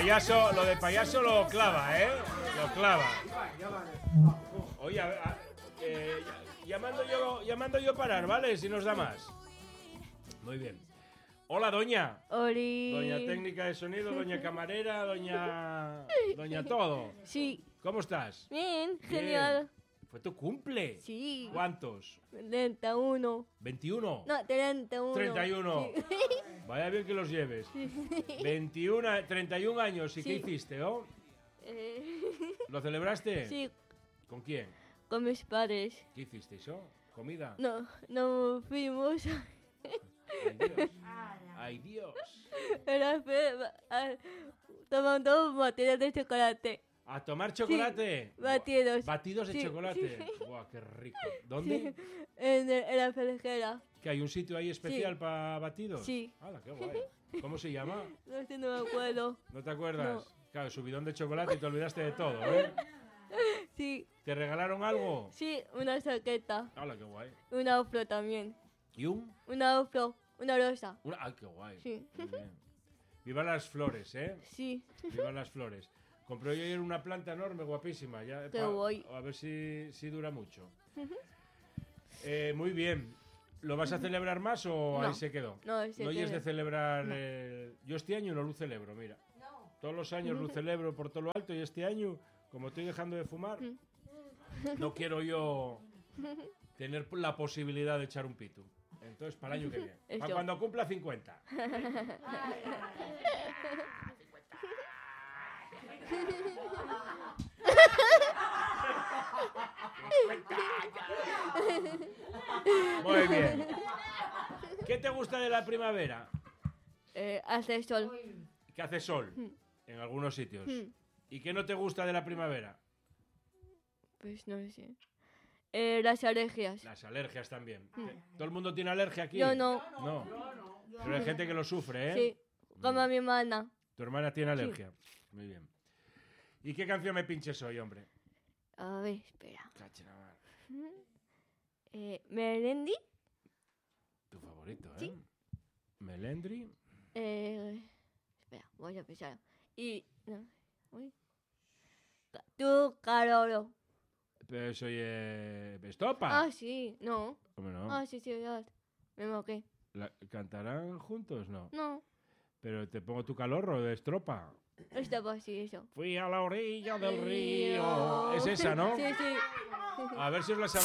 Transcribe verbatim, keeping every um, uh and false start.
payaso, lo de payaso lo clava, ¿eh? Lo clava. Oye, a ver, a- eh, llamando yo, llamando yo parar, ¿vale? Si nos da más. Muy bien. Hola, doña. Oli. Doña técnica de sonido, doña camarera, doña... Doña todo. Sí. ¿Cómo estás? Bien, Bien. genial. ¿Fue tu cumple? Sí. ¿Cuántos? treinta y uno. ¿veintiuno? No, treinta y uno. treinta y uno. Sí. Vaya bien que los lleves. veintiuno, treinta y un años. ¿Y Sí. qué hiciste, oh? Eh, ¿Lo celebraste? sí, ¿Con quién? con mis padres. ¿Qué hicisteis, oh? ¿Comida? No, no fuimos. Ay, Dios. Ay, Dios. Era fe- ah, tomando batidos de chocolate. ¿A tomar chocolate? Sí, batidos. Batidos de Sí, chocolate. sí. Buah, qué rico. ¿Dónde? En, el- en la felguera. ¿Que hay un sitio ahí especial Sí. para batidos? Sí. ¡Hala, qué guay! ¿Cómo se llama? No sé, no me acuerdo. ¿No te acuerdas? Claro, subidón de chocolate y te olvidaste de todo, ¿eh? Sí, ¿Te regalaron algo? sí, una chaqueta. ¡Hala, qué guay! Una afro también. ¿Y un? Una afro, una rosa. Una... ¡Ay, qué guay! Sí. Muy bien. Viva las flores, ¿eh? Sí. Viva las flores. Compré yo ayer una planta enorme, guapísima. Ya, Qué pa- guay. A ver si, si dura mucho. Eh, muy bien. ¿Lo vas a celebrar más o No. ahí se quedó? No, ese No que es de no. celebrar... No. eh, Yo este año no lo celebro, mira. Todos los años lo celebro por todo lo alto y este año, como estoy dejando de fumar, no quiero yo tener la posibilidad de echar un pito. Entonces, para el año que viene. Para Eso. cuando cumpla cincuenta. Muy bien. ¿Qué te gusta de la primavera? Eh, hace sol. Que hace sol en algunos sitios. Mm. ¿Y qué no te gusta de la primavera? Pues no sé. Eh, las alergias. Las alergias también. ¿Todo el mundo tiene alergia aquí? Yo no. No. Pero hay gente que lo sufre, ¿eh? Sí, como mi hermana. Tu hermana tiene alergia. Muy bien. ¿Y qué canción me pinches hoy, hombre? A ver, espera. Cacha la mar. Eh, Melendi. Tu favorito, ¿eh? Sí. Melendri. Eh, espera, voy a pensar. Y. No, uy. Ca- Tu Carolo. Pero soy eh, Estopa. Ah, sí, no. ¿Cómo no? Ah, sí, sí, verdad. Me moqué. La- ¿Cantarán juntos? No. No, Pero te pongo tu calorro de estropa. estaba así, eso. Fui a la orilla del Río. río. Es esa, ¿no? Sí, sí. A ver si os la sabéis.